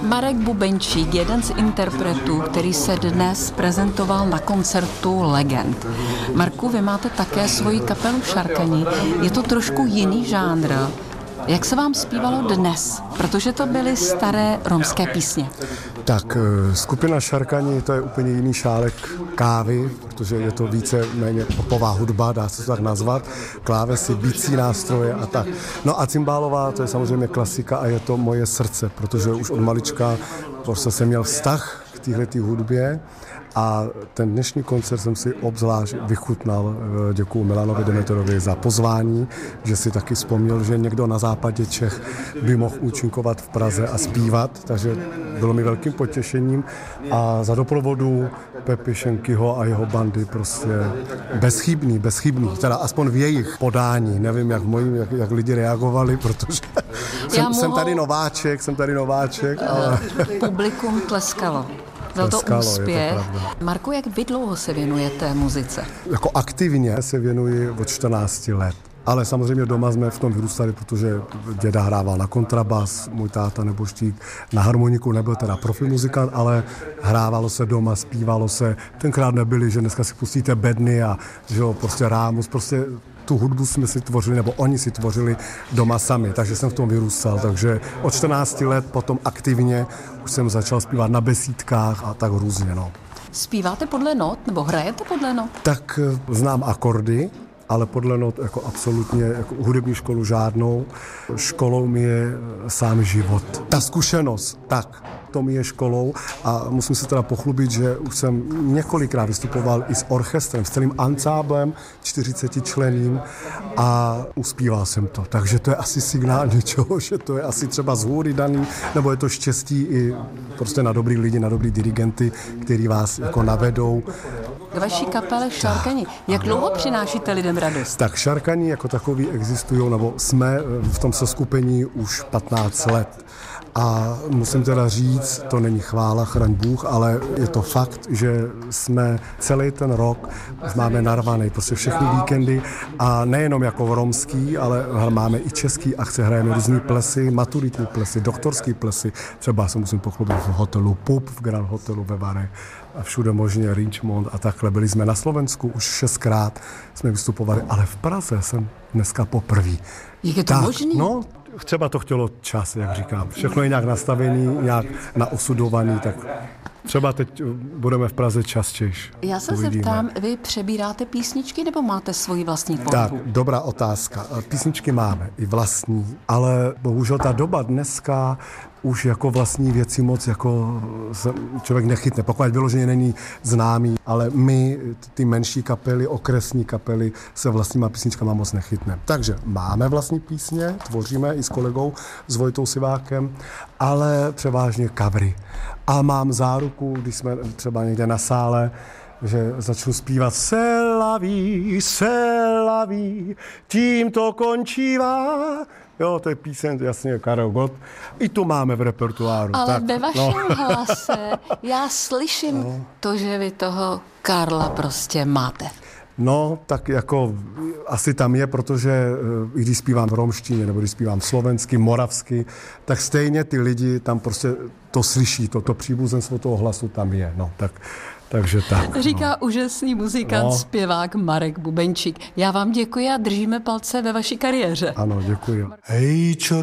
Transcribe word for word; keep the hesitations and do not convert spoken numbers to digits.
Marek Bubenčík, jeden z interpretů, který se dnes prezentoval na koncertu Legend. Marku, vy máte také svoji kapelu Šarkani. Je to trošku jiný žánr. Jak se vám zpívalo dnes? Protože to byly staré romské písně. Tak skupina Šarkani, to je úplně jiný šálek kávy, protože je to více méně popová hudba, dá se to tak nazvat, klávesy, bicí nástroje a tak. No a cymbálová, to je samozřejmě klasika a je to moje srdce, protože už od malička prostě jsem měl vztah k téhletý hudbě. A ten dnešní koncert jsem si obzvlášť vychutnal. Děkuju Milanovi Demetorovi za pozvání, že si taky vzpomněl, že někdo na západě Čech by mohl účinkovat v Praze a zpívat, takže bylo mi velkým potěšením. A za doprovodu Pepi Šenkyho a jeho bandy prostě bezchybný, bezchybný, teda aspoň v jejich podání. Nevím, jak, moji, jak, jak lidi reagovali, protože jsem, mohu... jsem tady nováček, jsem tady nováček. Ale... Publikum tleskalo. Byl to úspěch. To Marku, jak vy dlouho se věnujete muzice? Jako aktivně se věnuji od čtrnácti let. Ale samozřejmě doma jsme v tom vyrůstali, protože děda hrával na kontrabas, můj táta nebožtík na harmoniku, nebyl teda profi muzikant, ale hrávalo se doma, zpívalo se. Tenkrát nebyli, že dneska si pustíte bedny a že jo, prostě rámus, prostě tu hudbu jsme si tvořili, nebo oni si tvořili doma sami, takže jsem v tom vyrůstal. Takže od čtrnácti let potom aktivně už jsem začal zpívat na besídkách a tak různě. No. Zpíváte podle not, nebo hrajete podle not? Tak znám akordy, ale podle not jako absolutně jako hudební školu žádnou. Školou mi je sám život. Ta zkušenost, tak, to mi je školou a musím se teda pochlubit, že už jsem několikrát vystupoval i s orchestrem, s celým ansáblem čtyřicetičlenným a uspíval jsem to. Takže to je asi signál něčeho, že to je asi třeba z hůry daný, nebo je to štěstí i prostě na dobrý lidi, na dobrý dirigenty, který vás jako navedou. K vaší kapele Šarkani. Jak dlouho přinášíte lidem radost? Tak Šarkani jako takový existují, nebo jsme v tom seskupení už patnáct let. A musím teda říct, to není chvála, chraň Bůh, ale je to fakt, že jsme celý ten rok už máme narvaný, prostě všechny víkendy a nejenom jako romský, ale máme i český akce, hrajeme různý plesy, maturitní plesy, doktorský plesy, třeba se musím pochlubit v hotelu Pup, v Grand Hotelu ve Varech a všude možně Richmond a takhle. Byli jsme na Slovensku, už šestkrát jsme vystupovali, ale v Praze jsem dneska poprvé. Jak je to tak, možný? No, třeba to chtělo čas, jak říkám. Všechno je nějak nastavený, nějak naosudovaný, tak třeba teď budeme v Praze častější. Já se Uvidíme. zeptám, vy přebíráte písničky nebo máte svoji vlastní tvorbu? Tak, dobrá otázka. Písničky máme i vlastní, ale bohužel ta doba dneska už jako vlastní věci moc jako se člověk nechytne, pokud vyloženě není známý, ale my, ty menší kapely, okresní kapely, se vlastníma písničkama moc nechytne. Takže máme vlastní písně, tvoříme i s kolegou, s Vojtou Sivákem, ale převážně covery. A mám záruku, když jsme třeba někde na sále, že začnu zpívat Selaví, Selaví, tím to končívá. Jo, to je píseň, jasně, Karel Gott. I tu máme v repertoáru. Ale tak, ve vašem no. hlase já slyším no. to, že vy toho Karla prostě máte. No, tak jako asi tam je, protože i když zpívám v romštině, nebo když zpívám slovensky, moravsky, tak stejně ty lidi tam prostě to slyší, to, to příbuzenstvo toho hlasu tam je. No, tak, takže tak. Říká no. úžasný muzikant, no. zpěvák Marek Bubenčík. Já vám děkuji a držíme palce ve vaší kariéře. Ano, děkuji. Hej, čo